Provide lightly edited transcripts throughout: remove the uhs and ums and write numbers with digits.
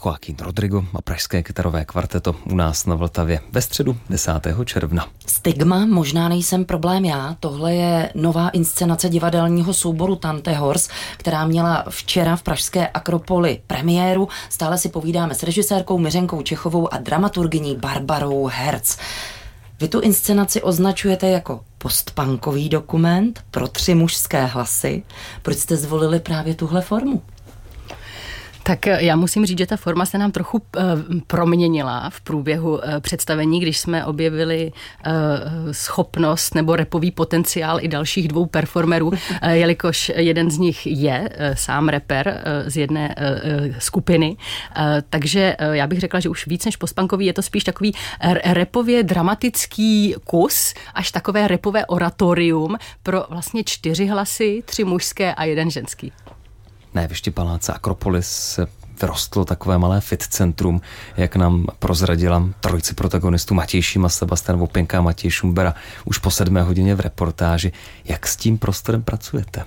Joaquín Rodrigo a pražské kytarové kvarteto u nás na Vltavě ve středu 10. června. Stigma, možná nejsem problém já. Tohle je nová inscenace divadelního souboru Tante Horse, která měla včera v pražské Akropoli premiéru. Stále si povídáme s režisérkou Miřenkou Čechovou a dramaturgyní Barbarou Herc. Vy tu inscenaci označujete jako postpunkový dokument pro 3 mužské hlasy. Proč jste zvolili právě tuhle formu? Tak já musím říct, že ta forma se nám trochu proměnila v průběhu představení, když jsme objevili schopnost nebo rapový potenciál i dalších 2 performerů, jelikož jeden z nich je sám rapper z jedné skupiny. Takže já bych řekla, že už víc než postpunkový je to spíš takový rapově dramatický kus, až takové rapové oratorium pro vlastně 4 hlasy, 3 mužské a 1 ženský. Na jevišti paláce Akropolis se vyrostlo takové malé fit centrum, jak nám prozradila trojici protagonistů Matěj Šíma, Sebastian Vopěnka a Matěj Šumbera už po 7. hodině v reportáži. Jak s tím prostorem pracujete?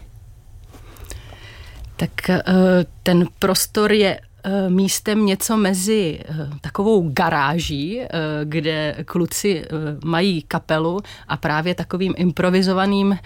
Tak ten prostor je místem něco mezi takovou garáží, kde kluci mají kapelu a právě takovým improvizovaným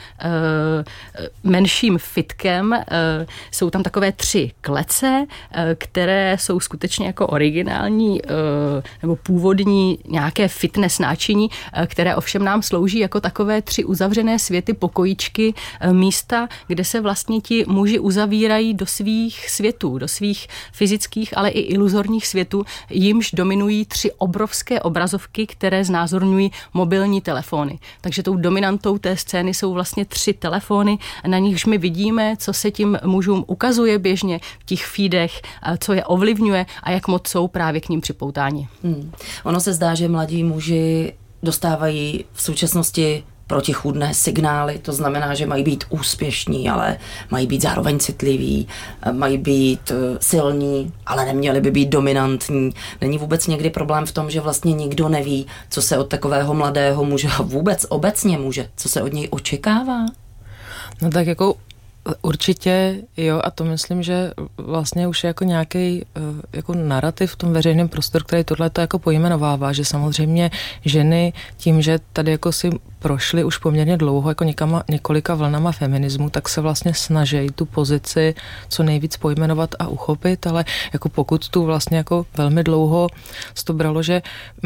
menším fitkem. Jsou tam takové 3 klece, které jsou skutečně jako originální nebo původní nějaké fitness náčiní, které ovšem nám slouží jako takové 3 uzavřené světy, pokojíčky, místa, kde se vlastně ti muži uzavírají do svých světů, do svých fyzických, ale i iluzorních světů, jimž dominují 3 obrovské obrazovky, které znázorňují mobilní telefony. Takže tou dominantou té scény jsou vlastně 3 telefony, na nichž my vidíme, co se tím mužům ukazuje běžně v těch feedech, co je ovlivňuje a jak moc jsou právě k ním připoutáni. Ono se zdá, že mladí muži dostávají v současnosti protichůdné signály, to znamená, že mají být úspěšní, ale mají být zároveň citliví, mají být silní, ale neměli by být dominantní. Není vůbec někdy problém v tom, že vlastně nikdo neví, co se od takového mladého muže vůbec obecně muže, co se od něj očekává? No tak jako určitě jo, a to myslím, že vlastně už je jako nějaký jako narrativ v tom veřejném prostoru, který tohle to jako pojmenovává, že samozřejmě ženy tím, že tady jako si prošly už poměrně dlouho jako několika vlnama feminismu, tak se vlastně snaží tu pozici co nejvíc pojmenovat a uchopit, ale jako pokud tu vlastně jako velmi dlouho to bralo, že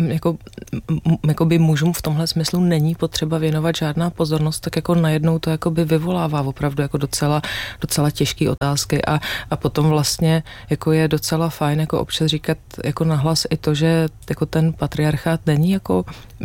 jako by mužům v tomhle smyslu není potřeba věnovat žádná pozornost, tak jako najednou to jako by vyvolává opravdu jako docela těžké otázky a potom vlastně jako je docela fajn jako občas říkat jako nahlas i to, že jako ten patriarchát není jako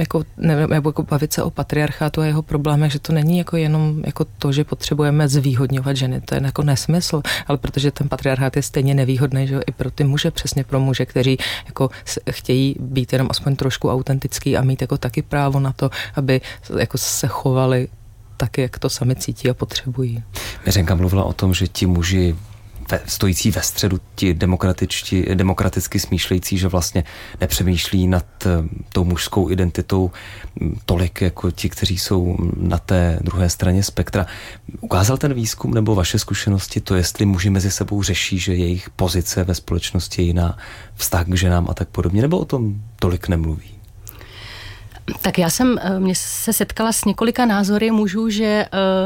bavit se o patriarchátu a jeho problémech, že to není jako jenom jako to, že potřebujeme zvýhodňovat ženy, to je jako nesmysl, ale protože ten patriarchát je stejně nevýhodný, že jo, i pro ty muže, přesně pro muže, kteří jako chtějí být jenom aspoň trošku autentický a mít jako taky právo na to, aby jako se chovali tak, jak to sami cítí a potřebují. Miřenka mluvila o tom, že ti muži stojící ve středu, ti demokraticky smýšlející, že vlastně nepřemýšlí nad tou mužskou identitou tolik jako ti, kteří jsou na té druhé straně spektra. Ukázal ten výzkum nebo vaše zkušenosti to, jestli muži mezi sebou řeší, že jejich pozice ve společnosti je jiná, vztah k ženám a tak podobně, nebo o tom tolik nemluví? Tak mě se setkala s několika názory mužů, že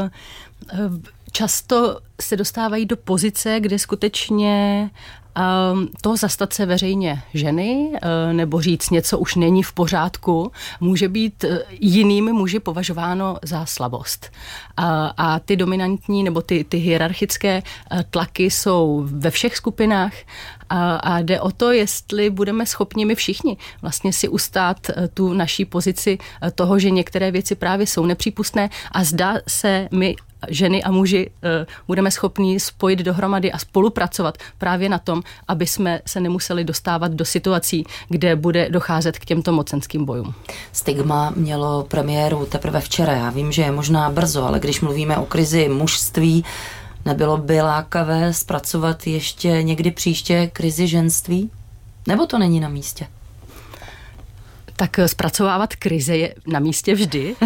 často se dostávají do pozice, kde skutečně to zastat se veřejně ženy nebo říct něco už není v pořádku, může být jinými muži považováno za slabost. A ty dominantní nebo ty hierarchické tlaky jsou ve všech skupinách a jde o to, jestli budeme schopni my všichni vlastně si ustát tu naší pozici toho, že některé věci právě jsou nepřípustné a zdá se my ženy a muži budeme schopni spojit dohromady a spolupracovat právě na tom, aby jsme se nemuseli dostávat do situací, kde bude docházet k těmto mocenským bojům. Stigma mělo premiéru teprve včera. Já vím, že je možná brzo, ale když mluvíme o krizi mužství, nebylo by lákavé zpracovat ještě někdy příště krizi ženství? Nebo to není na místě? Tak zpracovávat krize je na místě vždy.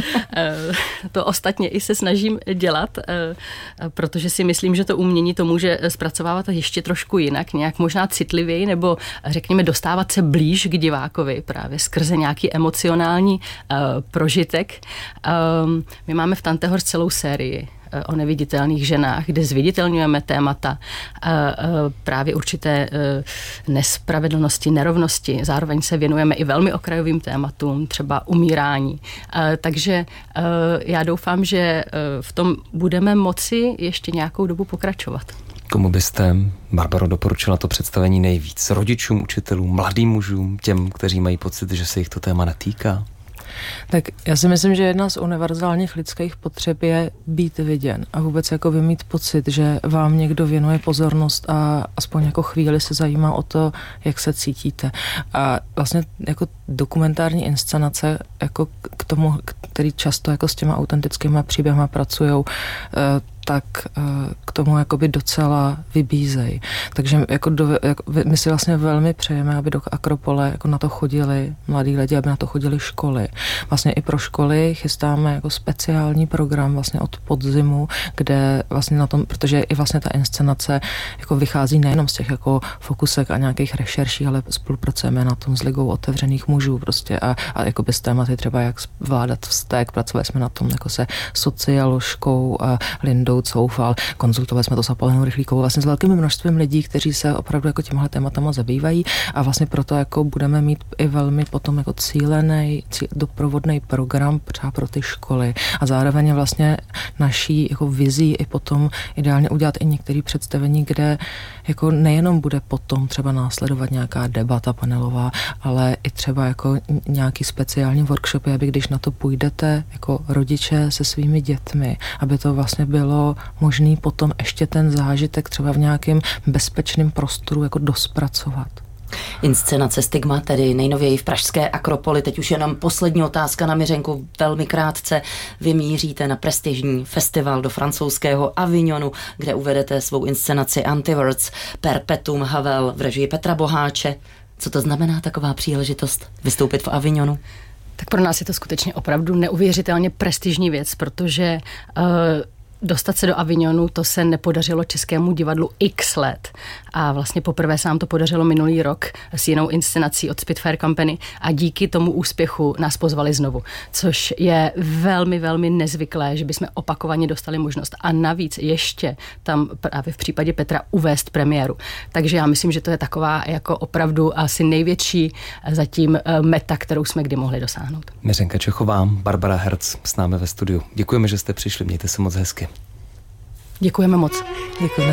To ostatně i se snažím dělat, protože si myslím, že to umění to může zpracovávat ještě trošku jinak, nějak možná citlivěji, nebo řekněme dostávat se blíž k divákovi právě skrze nějaký emocionální prožitek. My máme v Tantehorst celou sérii o neviditelných ženách, kde zviditelňujeme témata právě určité nespravedlnosti, nerovnosti. Zároveň se věnujeme i velmi okrajovým tématům, třeba umírání. Takže já doufám, že v tom budeme moci ještě nějakou dobu pokračovat. Komu byste, Barbaro, doporučila to představení nejvíc? Rodičům, učitelům, mladým mužům, těm, kteří mají pocit, že se jich to téma netýká? Tak já si myslím, že jedna z univerzálních lidských potřeb je být viděn a vůbec jako mít pocit, že vám někdo věnuje pozornost a aspoň jako chvíli se zajímá o to, jak se cítíte. A vlastně jako dokumentární inscenace jako k tomu, který často jako s těma autentickými příběhama pracujou, tak k tomu jakoby docela vybízejí. Takže my si vlastně velmi přejeme, aby do Akropole jako na to chodili mladí lidi, aby na to chodili školy. Vlastně i pro školy chystáme jako speciální program vlastně od podzimu, kde vlastně na tom, protože i vlastně ta inscenace jako vychází nejenom z těch jako fokusek a nějakých rešerší, ale spolupracujeme na tom s Ligou otevřených mužů prostě a jako bez tématy třeba jak zvládat vztek, pracovali jsme na tom jako se socioložkou Lindou Coufal, konzultovali jsme to s Apolenou Rychlíkovou vlastně s velkým množstvím lidí, kteří se opravdu jako těmhle tématama zabývají a vlastně proto jako budeme mít i velmi potom jako cílený doprovodný program třeba pro ty školy a zároveň vlastně naší jako vizí i potom ideálně udělat i některé představení, kde jako nejenom bude potom třeba následovat nějaká debata panelová, ale i třeba jako nějaký speciální workshopy, aby když na to půjdete jako rodiče se svými dětmi, aby to vlastně bylo možný potom ještě ten zážitek třeba v nějakém bezpečném prostoru jako dospracovat. Inscenace Stigma, tedy nejnověji v pražské Akropoli. Teď už jenom poslední otázka na Miřenku, velmi krátce. Vy míříte na prestižní festival do francouzského Avignonu, kde uvedete svou inscenaci Antiwords Perpetuum Havel v režii Petra Boháče. Co to znamená taková příležitost vystoupit v Avignonu? Tak pro nás je to skutečně opravdu neuvěřitelně prestižní věc, protože dostat se do Avignonu, to se nepodařilo Českému divadlu x let. A vlastně poprvé se nám to podařilo minulý rok s jinou inscenací od Spitfire Company a díky tomu úspěchu nás pozvali znovu, což je velmi, velmi nezvyklé, že bychom opakovaně dostali možnost a navíc ještě tam právě v případě Petra uvést premiéru. Takže já myslím, že to je taková jako opravdu asi největší zatím meta, kterou jsme kdy mohli dosáhnout. Miřenka Čechová, Barbara Herc s námi ve studiu. Děkujeme, že jste přišli, mějte se moc hezky. Děkujeme moc. Děkujeme.